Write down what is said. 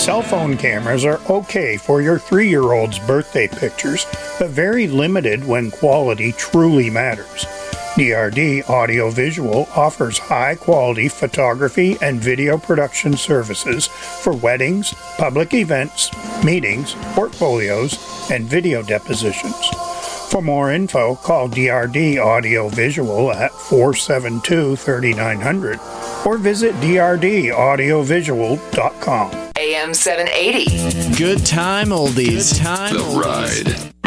Cell phone cameras are okay for your 3-year-old's birthday pictures, but very limited when quality truly matters. DRD Audiovisual offers high-quality photography and video production services for weddings, public events, meetings, portfolios, and video depositions. For more info, call DRD Audiovisual at 472-3900 or visit drdaudiovisual.com. AM 780. Good time oldies. The Ride.